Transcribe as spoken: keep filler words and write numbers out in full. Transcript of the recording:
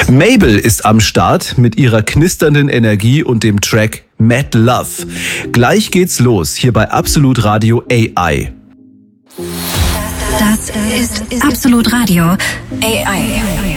Mabel ist am Start mit ihrer knisternden Energie und dem Track Mad Love. Gleich geht's los, hier bei Absolut Radio A I. Das ist Absolut Radio A I.